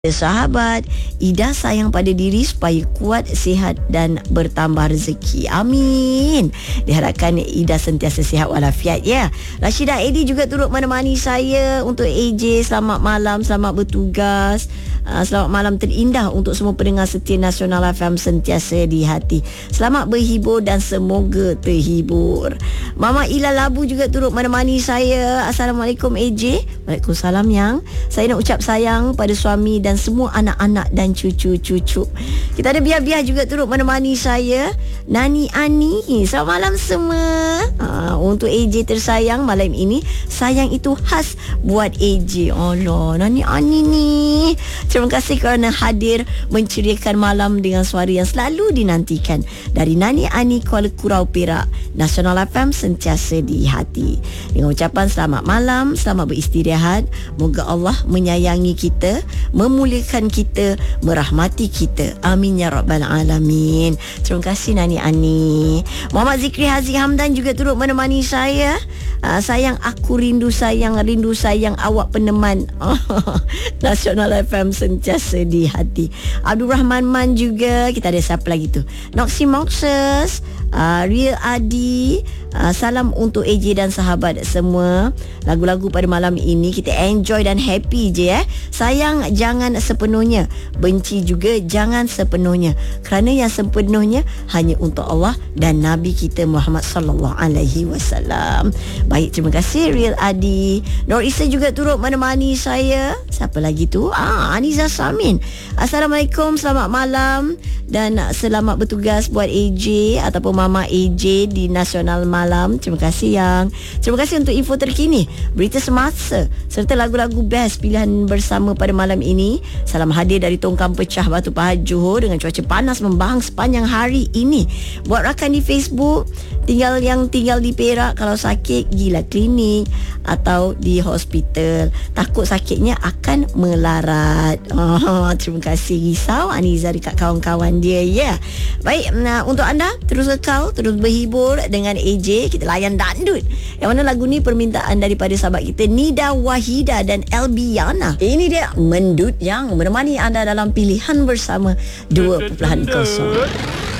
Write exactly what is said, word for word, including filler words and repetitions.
Sahabat, Ida sayang pada diri supaya kuat, sihat dan bertambah rezeki. Amin. Diharapkan Ida sentiasa sihat walafiat ya. Rashidah Edi juga turut menemani saya untuk A J. Selamat malam, selamat bertugas. Uh, selamat malam terindah untuk semua pendengar setia Nasional F M sentiasa di hati. Selamat berhibur dan semoga terhibur. Mama Ila Labu juga turut menemani saya. Assalamualaikum A J. Waalaikumsalam yang. Saya nak ucap sayang pada suami dan semua anak-anak dan cucu-cucu. Kita ada Biah-Biah juga turut menemani saya. Nani Ani. Selamat malam semua. Uh, untuk A J tersayang malam ini, sayang itu khas buat A J. Allah, Nani Ani ni. Terima kasih kerana hadir menceriakan malam dengan suara yang selalu dinantikan. Dari Nani Ani, Kuala Kurau, Perak. Nasional F M sentiasa di hati. Dengan ucapan selamat malam, selamat beristirahat. Moga Allah menyayangi kita, memuliakan kita, merahmati kita. Amin ya rabbal alamin. Terima kasih Nani Ani. Muhammad Zikri Haziq Hamdan juga turut menemani saya. Uh, sayang aku rindu sayang, rindu sayang awak peneman. Nasional F M sentiasa di hati. Abdul Rahman Man juga. Kita ada siapa lagi tu? Noxy Moxes, uh, Real Adi. uh, Salam untuk A J dan sahabat semua. Lagu-lagu pada malam ini kita enjoy dan happy je eh. Sayang jangan sepenuhnya, benci juga jangan sepenuhnya, kerana yang sepenuhnya hanya untuk Allah dan Nabi kita Muhammad sallallahu alaihi wasallam. Baik, terima kasih Real Adi. Nur Isa juga turut menemani saya. Siapa lagi tu? Ah, Aniza Samin. Assalamualaikum, selamat malam dan selamat bertugas buat A J ataupun Mama A J di Nasional Malam. Terima kasih yang. Terima kasih untuk info terkini, berita semasa serta lagu-lagu best pilihan bersama pada malam ini. Salam hadir dari Tongkang Pecah, Batu Pahat, Johor dengan cuaca panas membahang sepanjang hari ini. Buat rakan di Facebook, tinggal yang tinggal di Perak, kalau sakit gila klinik atau di hospital, takut sakitnya akan melarat. Oh, terima kasih risau Aniza dekat kawan-kawan dia ya. Baik, nah, untuk anda terus kekal, terus berhibur dengan A J. Kita layan dandut. Yang mana lagu ni permintaan daripada sahabat kita Nida Wahida dan Elbiana. Ini dia Mendut yang menemani anda dalam pilihan bersama dua titik kosong.